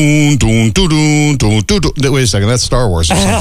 Wait a second, that's Star Wars or something.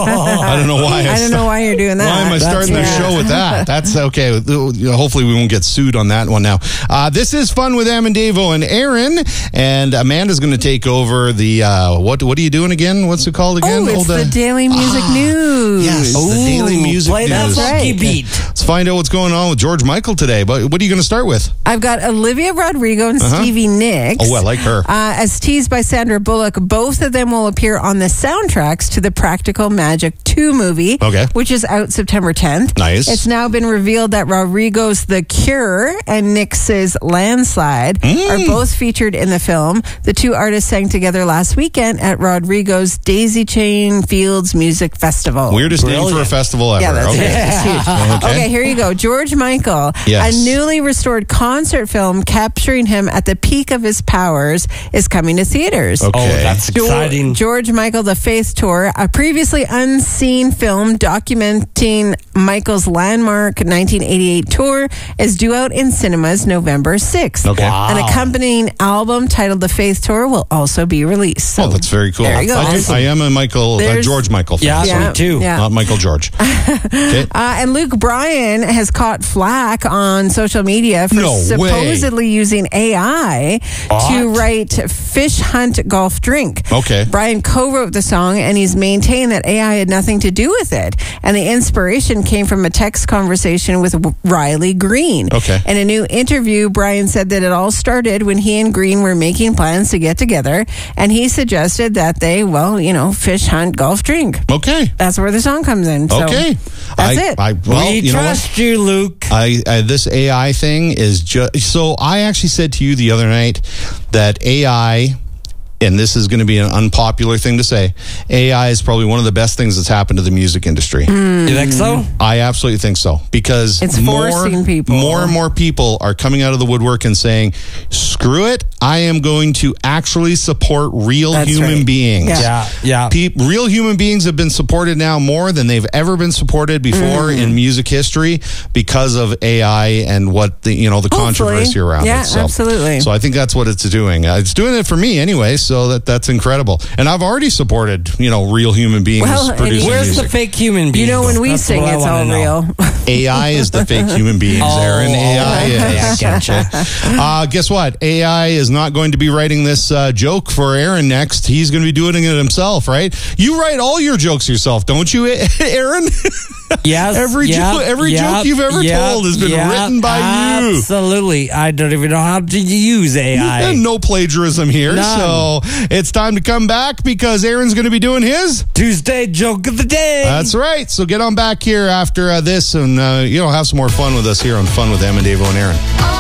I don't know why. I don't know why you're doing that. Why am I starting the show with that? That's okay. Hopefully we won't get sued on that one now. This is Fun with Amendevo and Aaron, and Amanda's going to take over the, what are you doing again? What's it called again? It's the Daily Music News. Yes, the Daily Music play News. that funky beat. Let's find out what's going on with George Michael today. But what are you going to start with? I've got Olivia Rodrigo and Stevie Nicks. Oh, I like her. As teased by Sandra Bullock, both of them will appear on the soundtracks to the Practical Magic 2 movie, which is out September 10th. Nice. It's now been revealed that Rodrigo's The Cure and Nicks's Landslide are both featured in the film. The two artists sang together last weekend at Rodrigo's Daisy Chain Fields Music Festival. Weirdest name for a festival ever. Yeah, that's it's huge. Okay, here you go. George Michael, a newly restored concert film capturing him at the peak of his powers, is coming to theaters. Okay. Oh, that's exciting. George Michael, The Faith Tour, a previously unseen film documenting Michael's landmark 1988 tour, is due out in cinemas November 6th. Okay. Wow. An accompanying album titled The Faith Tour will also be released. So that's very cool. There you go. I am a George Michael fan. Yeah, me too. Yeah. Not Michael George. Okay. And Luke Bryan has caught flack on social media for supposedly using AI to write Fish Hunt Golf Drink. Okay. Bryan co-wrote the song, and he's maintained that AI had nothing to do with it. And the inspiration came from a text conversation with Riley Green. Okay. In a new interview, Bryan said that it all started when he and Green were making plans to get together, and he suggested that they, fish hunt golf drink. Okay. That's where the song comes in. So okay. That's it. We trust you, Luke. This AI thing is just... So I actually said to you the other night that AI... And this is going to be an unpopular thing to say. AI is probably one of the best things that's happened to the music industry. You think so? I absolutely think so. Because it's forcing people. More and more people are coming out of the woodwork and saying, screw it, I am going to actually support real human beings. Yeah. Real human beings have been supported now more than they've ever been supported before in music history because of AI and what the controversy around it. So, absolutely. So I think that's what it's doing. It's doing it for me anyway. So that's incredible. And I've already supported, real human beings producing where's music. the fake human beings? When we sing, it's all real. AI is the fake human beings, Aaron. AI is. Gotcha. Guess what? AI is not going to be writing this joke for Aaron next. He's going to be doing it himself, right? You write all your jokes yourself, don't you, Aaron? Yes. Every joke you've ever told has been written by you. Absolutely. I don't even know how to use AI. And no plagiarism here. None. So it's time to come back because Aaron's going to be doing his Tuesday joke of the day. That's right. So get on back here after this and have some more fun with us here on Fun with Amendevo and Aaron.